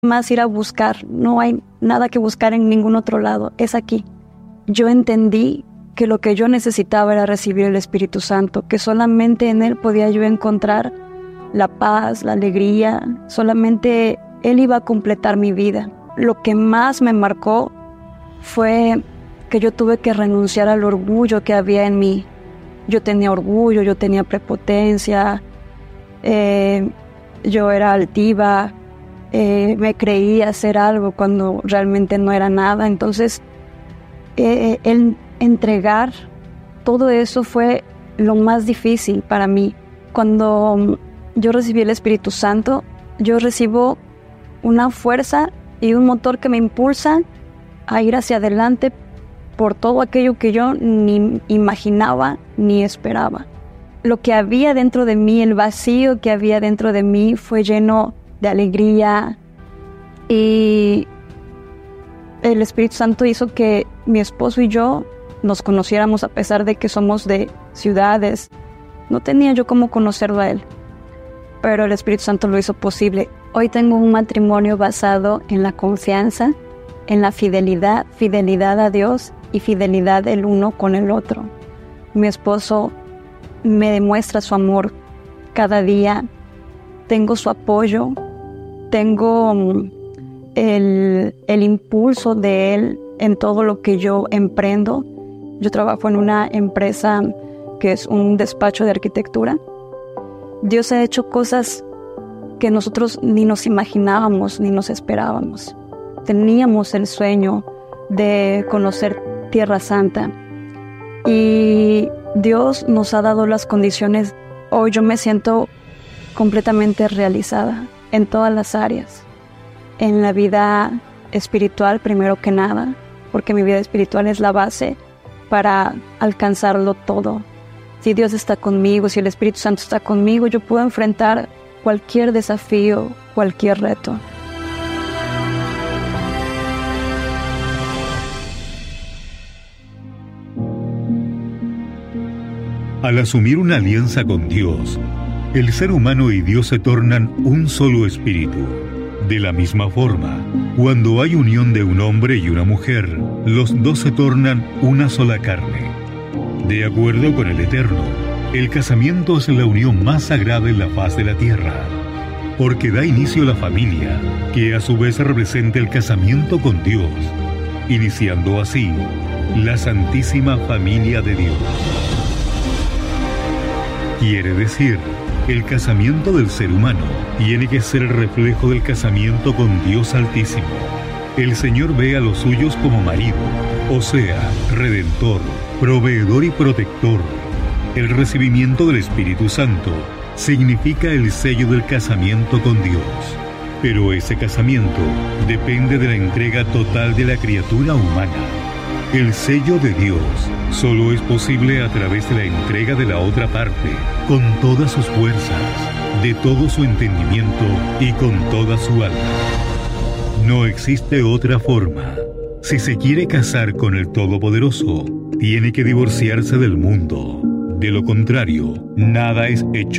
más ir a buscar, no hay nada que buscar en ningún otro lado, es aquí. Yo entendí que lo que yo necesitaba era recibir el Espíritu Santo, que solamente en Él podía yo encontrar la paz, la alegría, solamente Él iba a completar mi vida. Lo que más me marcó fue que yo tuve que renunciar al orgullo que había en mí. Yo tenía orgullo, yo tenía prepotencia, yo era altiva, me creía hacer algo cuando realmente no era nada. Entonces, el entregar todo eso fue lo más difícil para mí. Cuando yo recibí el Espíritu Santo, yo recibo una fuerza y un motor que me impulsa a ir hacia adelante por todo aquello que yo ni imaginaba ni esperaba. Lo que había dentro de mí, el vacío que había dentro de mí, fue lleno de alegría, y el Espíritu Santo hizo que mi esposo y yo nos conociéramos a pesar de que somos de ciudades. No tenía yo cómo conocerlo a él, pero el Espíritu Santo lo hizo posible. Hoy tengo un matrimonio basado en la confianza, en la fidelidad a Dios y fidelidad el uno con el otro. Mi esposo me demuestra su amor cada día, tengo su apoyo, tengo el impulso de él en todo lo que yo emprendo. Yo trabajo en una empresa que es un despacho de arquitectura. Dios ha hecho cosas que nosotros ni nos imaginábamos ni nos esperábamos. Teníamos el sueño de conocer Tierra Santa y Dios nos ha dado las condiciones. Hoy yo me siento completamente realizada en todas las áreas. En la vida espiritual, primero que nada, porque mi vida espiritual es la base para alcanzarlo todo. Si Dios está conmigo, si el Espíritu Santo está conmigo, yo puedo enfrentar cualquier desafío, cualquier reto. Al asumir una alianza con Dios, el ser humano y Dios se tornan un solo espíritu. De la misma forma, cuando hay unión de un hombre y una mujer, los dos se tornan una sola carne. De acuerdo con el Eterno, el casamiento es la unión más sagrada en la faz de la tierra, porque da inicio a la familia, que a su vez representa el casamiento con Dios, iniciando así la Santísima Familia de Dios. Quiere decir, el casamiento del ser humano tiene que ser el reflejo del casamiento con Dios Altísimo. El Señor ve a los suyos como marido, o sea, redentor, proveedor y protector. El recibimiento del Espíritu Santo significa el sello del casamiento con Dios. Pero ese casamiento depende de la entrega total de la criatura humana. El sello de Dios solo es posible a través de la entrega de la otra parte, con todas sus fuerzas, de todo su entendimiento y con toda su alma. No existe otra forma. Si se quiere casar con el Todopoderoso, tiene que divorciarse del mundo. De lo contrario, nada es hecho.